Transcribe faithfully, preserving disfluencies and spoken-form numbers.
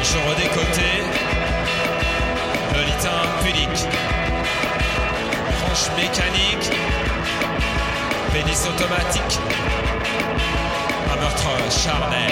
Manche redécotée. Lolitin Pulic. Branche mécanique. Pénis automatique. Un meurtre charnel.